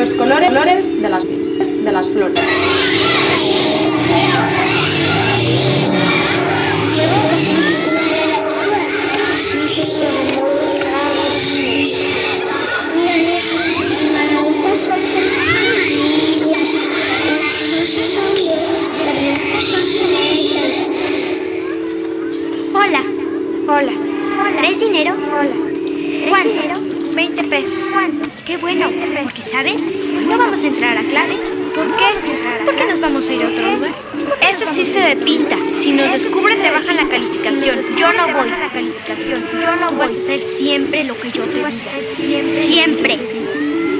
Los colores de las flores. Hola. Hola. ¿Traes dinero? Hola. ¿Cuánto? 20 pesos. ¿Cuánto? Qué bueno, porque ¿sabes? No vamos a entrar a clase. ¿Por qué? Porque nos vamos a ir a otro lugar. Eso es irse de pinta. Si nos descubren te bajan la calificación. Yo no voy. Vas a hacer siempre lo que yo te diga. Siempre.